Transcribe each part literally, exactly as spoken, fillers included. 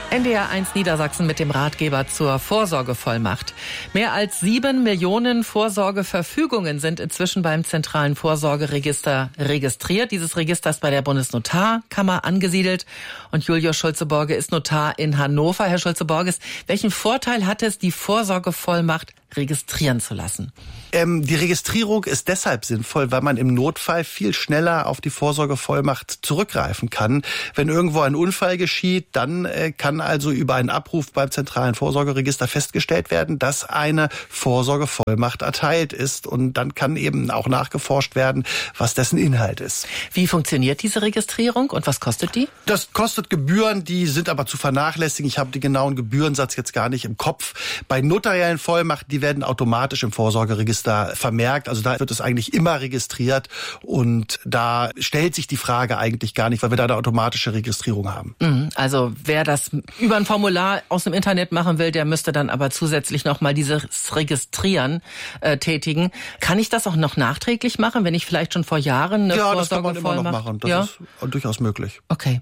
N D R eins Niedersachsen mit dem Ratgeber zur Vorsorgevollmacht. Mehr als sieben Millionen Vorsorgeverfügungen sind inzwischen beim zentralen Vorsorgeregister registriert. Dieses Register ist bei der Bundesnotarkammer angesiedelt. Und Julius Schulze-Borge ist Notar in Hannover. Herr Schulze-Borges, welchen Vorteil hat es, die Vorsorgevollmacht registrieren zu lassen? Ähm, die Registrierung ist deshalb sinnvoll, weil man im Notfall viel schneller auf die Vorsorgevollmacht zurückgreifen kann. Wenn irgendwo ein Unfall geschieht, dann äh, kann also über einen Abruf beim zentralen Vorsorgeregister festgestellt werden, dass eine Vorsorgevollmacht erteilt ist. Und dann kann eben auch nachgeforscht werden, was dessen Inhalt ist. Wie funktioniert diese Registrierung und was kostet die? Das kostet Gebühren, die sind aber zu vernachlässigen. Ich habe die genauen Gebührensatz jetzt gar nicht im Kopf. Bei notariellen Vollmachten, die werden automatisch im Vorsorgeregister vermerkt. Also da wird es eigentlich immer registriert und da stellt sich die Frage eigentlich gar nicht, weil wir da eine automatische Registrierung haben. Also wer das über ein Formular aus dem Internet machen will, der müsste dann aber zusätzlich nochmal dieses Registrieren äh, tätigen. Kann ich das auch noch nachträglich machen, wenn ich vielleicht schon vor Jahren eine ja, Vorsorgevollmacht... Ja, das kann man immer noch machen. Das ja? ist durchaus möglich. Okay.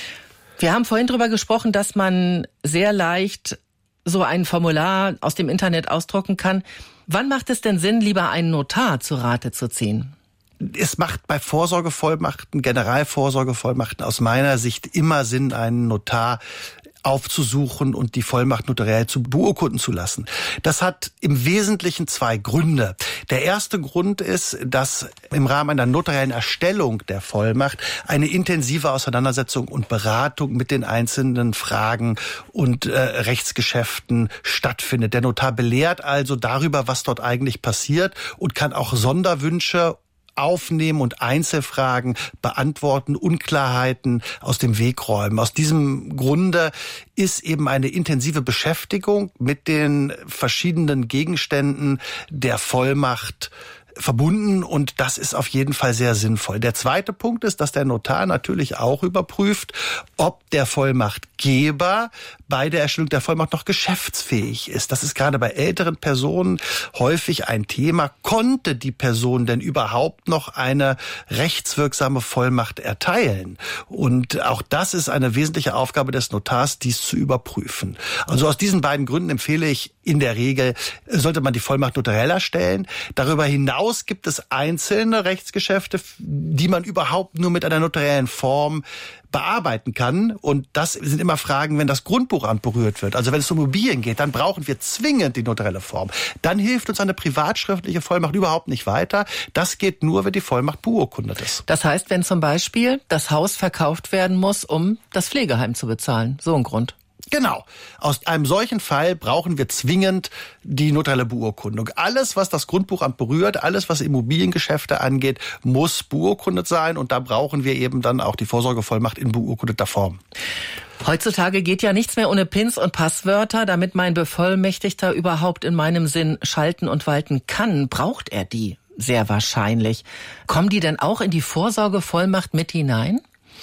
Wir haben vorhin drüber gesprochen, dass man sehr leicht so ein Formular aus dem Internet ausdrucken kann. Wann macht es denn Sinn, lieber einen Notar zu Rate zu ziehen? Es macht bei Vorsorgevollmachten, Generalvorsorgevollmachten aus meiner Sicht immer Sinn, einen Notar aufzusuchen und die Vollmacht notariell zu beurkunden zu lassen. Das hat im Wesentlichen zwei Gründe. Der erste Grund ist, dass im Rahmen einer notariellen Erstellung der Vollmacht eine intensive Auseinandersetzung und Beratung mit den einzelnen Fragen und äh, Rechtsgeschäften stattfindet. Der Notar belehrt also darüber, was dort eigentlich passiert und kann auch Sonderwünsche aufnehmen und Einzelfragen beantworten, Unklarheiten aus dem Weg räumen. Aus diesem Grunde ist eben eine intensive Beschäftigung mit den verschiedenen Gegenständen der Vollmacht verbunden und das ist auf jeden Fall sehr sinnvoll. Der zweite Punkt ist, dass der Notar natürlich auch überprüft, ob der Vollmachtgeber bei der Erstellung der Vollmacht noch geschäftsfähig ist. Das ist gerade bei älteren Personen häufig ein Thema. Konnte die Person denn überhaupt noch eine rechtswirksame Vollmacht erteilen? Und auch das ist eine wesentliche Aufgabe des Notars, dies zu überprüfen. Also aus diesen beiden Gründen empfehle ich in der Regel, sollte man die Vollmacht notariell erstellen. Darüber hinaus gibt es einzelne Rechtsgeschäfte, die man überhaupt nur mit einer notariellen Form bearbeiten kann. Und das sind immer Fragen, wenn das Grundbuchamt berührt wird. Also wenn es um Immobilien geht, dann brauchen wir zwingend die notarielle Form. Dann hilft uns eine privatschriftliche Vollmacht überhaupt nicht weiter. Das geht nur, wenn die Vollmacht beurkundet ist. Das heißt, wenn zum Beispiel das Haus verkauft werden muss, um das Pflegeheim zu bezahlen. So ein Grund. Genau. Aus einem solchen Fall brauchen wir zwingend die notarielle Beurkundung. Alles, was das Grundbuchamt berührt, alles, was Immobiliengeschäfte angeht, muss beurkundet sein. Und da brauchen wir eben dann auch die Vorsorgevollmacht in beurkundeter Form. Heutzutage geht ja nichts mehr ohne Pins und Passwörter. Damit mein Bevollmächtigter überhaupt in meinem Sinn schalten und walten kann, braucht er die sehr wahrscheinlich. Kommen die denn auch in die Vorsorgevollmacht mit hinein?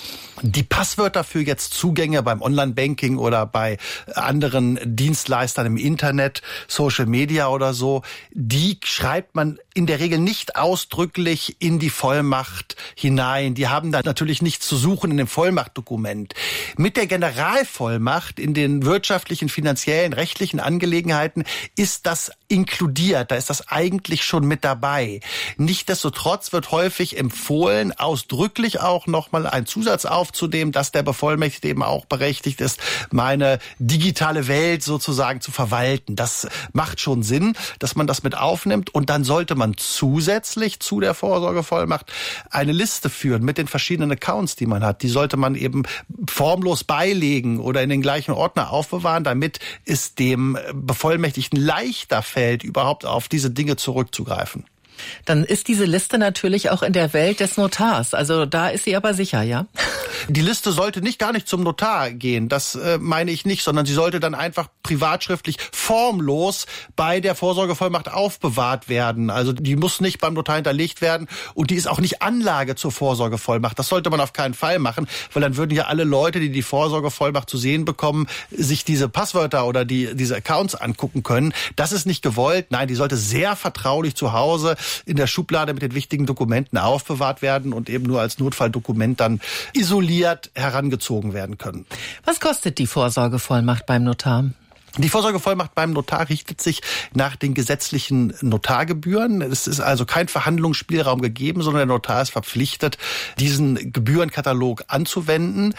Die Passwörter für jetzt Zugänge beim Online-Banking oder bei anderen Dienstleistern im Internet, Social Media oder so, die schreibt man in der Regel nicht ausdrücklich in die Vollmacht hinein. Die haben da natürlich nichts zu suchen in dem Vollmachtdokument. Mit der Generalvollmacht in den wirtschaftlichen, finanziellen, rechtlichen Angelegenheiten ist das inkludiert. Da ist das eigentlich schon mit dabei. Nichtsdestotrotz wird häufig empfohlen, ausdrücklich auch nochmal einen Zusatz aufzunehmen, dass der Bevollmächtigte eben auch berechtigt ist, meine digitale Welt sozusagen zu verwalten. Das macht schon Sinn, dass man das mit aufnimmt und dann sollte man zusätzlich zu der Vorsorgevollmacht eine Liste führen mit den verschiedenen Accounts, die man hat. Die sollte man eben formlos beilegen oder in den gleichen Ordner aufbewahren, damit es dem Bevollmächtigten leichter fällt, überhaupt auf diese Dinge zurückzugreifen. Dann ist diese Liste natürlich auch in der Welt des Notars. Also da ist sie aber sicher, ja? Die Liste sollte nicht gar nicht zum Notar gehen, das äh, meine ich nicht, sondern sie sollte dann einfach privatschriftlich formlos bei der Vorsorgevollmacht aufbewahrt werden. Also die muss nicht beim Notar hinterlegt werden und die ist auch nicht Anlage zur Vorsorgevollmacht. Das sollte man auf keinen Fall machen, weil dann würden ja alle Leute, die die Vorsorgevollmacht zu sehen bekommen, sich diese Passwörter oder die diese Accounts angucken können. Das ist nicht gewollt. Nein, die sollte sehr vertraulich zu Hause in der Schublade mit den wichtigen Dokumenten aufbewahrt werden und eben nur als Notfalldokument dann isoliert herangezogen werden können. Was kostet die Vorsorgevollmacht beim Notar? Die Vorsorgevollmacht beim Notar richtet sich nach den gesetzlichen Notargebühren. Es ist also kein Verhandlungsspielraum gegeben, sondern der Notar ist verpflichtet, diesen Gebührenkatalog anzuwenden,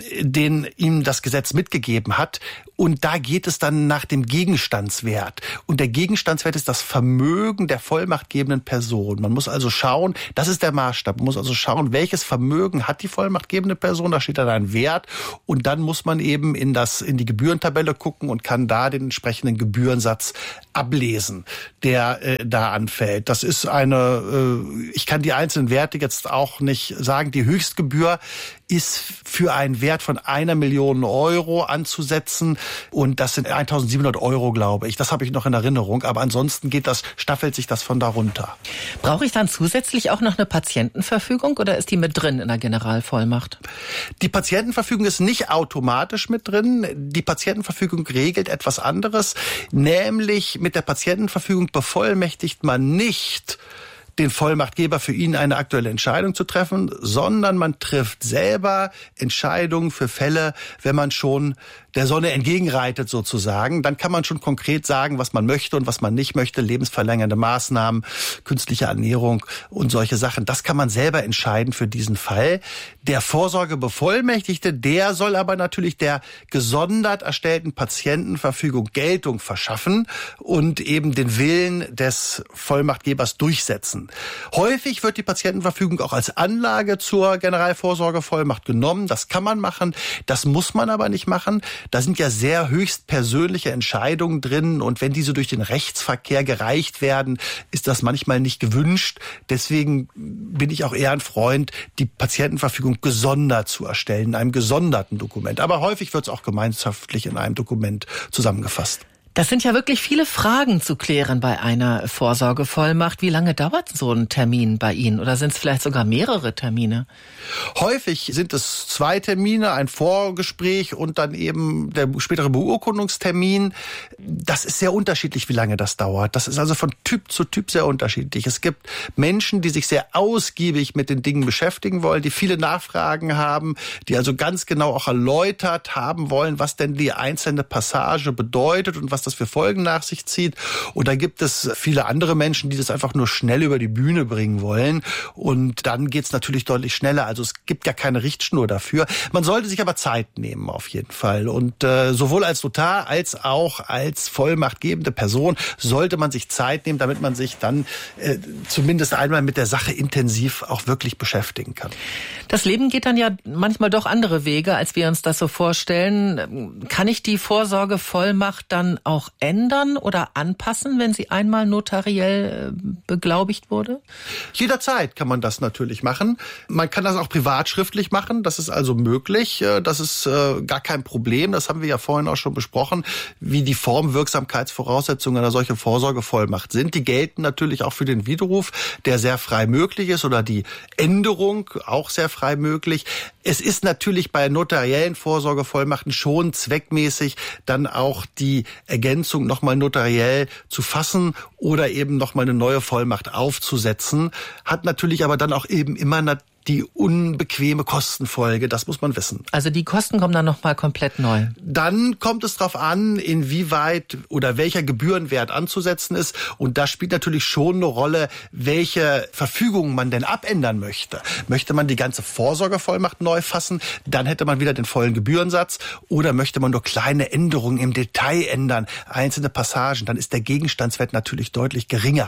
den ihm das Gesetz mitgegeben hat. Und da geht es dann nach dem Gegenstandswert. Und der Gegenstandswert ist das Vermögen der vollmachtgebenden Person. Man muss also schauen, das ist der Maßstab. Man muss also schauen, welches Vermögen hat die vollmachtgebende Person. Da steht dann ein Wert. Und dann muss man eben in das, in die Gebührentabelle gucken und kann da den entsprechenden Gebührensatz ablesen, der äh, da anfällt. Das ist eine, äh, ich kann die einzelnen Werte jetzt auch nicht sagen. Die Höchstgebühr ist für einen Wert von einer Million Euro anzusetzen. Und das sind eintausendsiebenhundert Euro, glaube ich. Das habe ich noch in Erinnerung. Aber ansonsten geht das, staffelt sich das von darunter. Brauche ich dann zusätzlich auch noch eine Patientenverfügung oder ist die mit drin in der Generalvollmacht? Die Patientenverfügung ist nicht automatisch mit drin. Die Patientenverfügung regelt etwas anderes. Nämlich mit der Patientenverfügung bevollmächtigt man nicht den Vollmachtgeber, für ihn eine aktuelle Entscheidung zu treffen, sondern man trifft selber Entscheidungen für Fälle, wenn man schon der Sonne entgegenreitet sozusagen. Dann kann man schon konkret sagen, was man möchte und was man nicht möchte. Lebensverlängernde Maßnahmen, künstliche Ernährung und solche Sachen. Das kann man selber entscheiden für diesen Fall. Der Vorsorgebevollmächtigte, der soll aber natürlich der gesondert erstellten Patientenverfügung Geltung verschaffen und eben den Willen des Vollmachtgebers durchsetzen. Häufig wird die Patientenverfügung auch als Anlage zur Generalvorsorgevollmacht genommen. Das kann man machen, das muss man aber nicht machen. Da sind ja sehr höchst persönliche Entscheidungen drin und wenn diese durch den Rechtsverkehr gereicht werden, ist das manchmal nicht gewünscht. Deswegen bin ich auch eher ein Freund, die Patientenverfügung gesondert zu erstellen, in einem gesonderten Dokument. Aber häufig wird es auch gemeinschaftlich in einem Dokument zusammengefasst. Das sind ja wirklich viele Fragen zu klären bei einer Vorsorgevollmacht. Wie lange dauert so ein Termin bei Ihnen? Oder sind es vielleicht sogar mehrere Termine? Häufig sind es zwei Termine, ein Vorgespräch und dann eben der spätere Beurkundungstermin. Das ist sehr unterschiedlich, wie lange das dauert. Das ist also von Typ zu Typ sehr unterschiedlich. Es gibt Menschen, die sich sehr ausgiebig mit den Dingen beschäftigen wollen, die viele Nachfragen haben, die also ganz genau auch erläutert haben wollen, was denn die einzelne Passage bedeutet und was das für Folgen nach sich zieht. Und da gibt es viele andere Menschen, die das einfach nur schnell über die Bühne bringen wollen. Und dann geht es natürlich deutlich schneller. Also es gibt ja keine Richtschnur dafür. Man sollte sich aber Zeit nehmen auf jeden Fall. Und äh, sowohl als Notar als auch als vollmachtgebende Person sollte man sich Zeit nehmen, damit man sich dann äh, zumindest einmal mit der Sache intensiv auch wirklich beschäftigen kann. Das Leben geht dann ja manchmal doch andere Wege, als wir uns das so vorstellen. Kann ich die Vorsorgevollmacht dann auch ändern oder anpassen, wenn sie einmal notariell beglaubigt wurde? Jederzeit kann man das natürlich machen. Man kann das auch privat schriftlich machen. Das ist also möglich. Das ist gar kein Problem. Das haben wir ja vorhin auch schon besprochen, wie die Formwirksamkeitsvoraussetzungen einer solchen Vorsorgevollmacht sind. Die gelten natürlich auch für den Widerruf, der sehr frei möglich ist, oder die Änderung auch sehr frei möglich. Es ist natürlich bei notariellen Vorsorgevollmachten schon zweckmäßig, dann auch die Ergänzung nochmal notariell zu fassen oder eben nochmal eine neue Vollmacht aufzusetzen. Hat natürlich aber dann auch eben immer die unbequeme Kostenfolge, das muss man wissen. Also die Kosten kommen dann nochmal komplett neu? Dann kommt es darauf an, inwieweit oder welcher Gebührenwert anzusetzen ist. Und da spielt natürlich schon eine Rolle, welche Verfügungen man denn abändern möchte. Möchte man die ganze Vorsorgevollmacht neu fassen, dann hätte man wieder den vollen Gebührensatz. Oder möchte man nur kleine Änderungen im Detail ändern, einzelne Passagen, dann ist der Gegenstandswert natürlich deutlich geringer.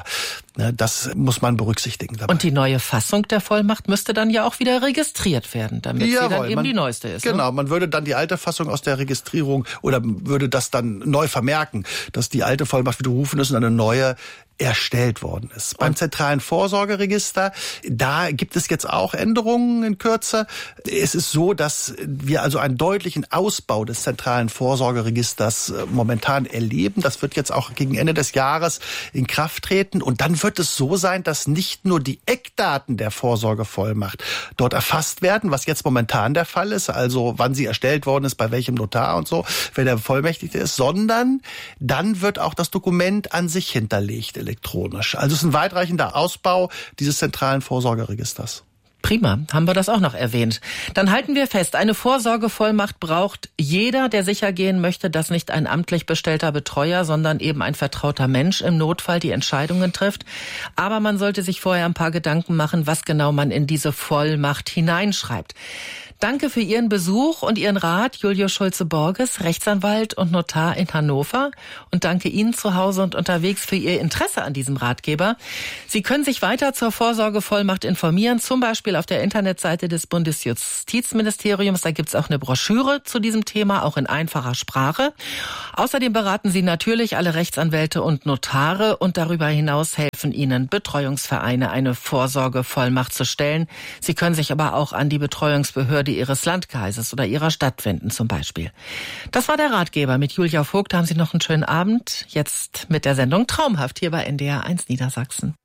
Das muss man berücksichtigen dabei. Und die neue Fassung der Vollmacht müsste dann ja auch wieder registriert werden, damit Jawohl, sie dann eben man, die neueste ist. Genau, ne? Man würde dann die alte Fassung aus der Registrierung oder würde das dann neu vermerken, dass die alte Vollmacht widerrufen ist und eine neue erstellt worden ist. Und beim zentralen Vorsorgeregister, da gibt es jetzt auch Änderungen in Kürze. Es ist so, dass wir also einen deutlichen Ausbau des zentralen Vorsorgeregisters momentan erleben. Das wird jetzt auch gegen Ende des Jahres in Kraft treten. Und dann wird es so sein, dass nicht nur die Eckdaten der Vorsorgevollmacht dort erfasst werden, was jetzt momentan der Fall ist, also wann sie erstellt worden ist, bei welchem Notar und so, wer der Bevollmächtigte ist, sondern dann wird auch das Dokument an sich hinterlegt. elektronisch. Also es ist ein weitreichender Ausbau dieses zentralen Vorsorgeregisters. Prima, haben wir das auch noch erwähnt. Dann halten wir fest, eine Vorsorgevollmacht braucht jeder, der sicher gehen möchte, dass nicht ein amtlich bestellter Betreuer, sondern eben ein vertrauter Mensch im Notfall die Entscheidungen trifft. Aber man sollte sich vorher ein paar Gedanken machen, was genau man in diese Vollmacht hineinschreibt. Danke für Ihren Besuch und Ihren Rat, Julius Schulze-Borges, Rechtsanwalt und Notar in Hannover. Und danke Ihnen zu Hause und unterwegs für Ihr Interesse an diesem Ratgeber. Sie können sich weiter zur Vorsorgevollmacht informieren, zum Beispiel auf der Internetseite des Bundesjustizministeriums. Da gibt's auch eine Broschüre zu diesem Thema, auch in einfacher Sprache. Außerdem beraten Sie natürlich alle Rechtsanwälte und Notare und darüber hinaus helfen Ihnen Betreuungsvereine, eine Vorsorgevollmacht zu stellen. Sie können sich aber auch an die Betreuungsbehörde Ihres Landkreises oder Ihrer Stadt wenden zum Beispiel. Das war der Ratgeber mit Julia Vogt. Da haben Sie noch einen schönen Abend. Jetzt mit der Sendung Traumhaft hier bei N D R eins Niedersachsen.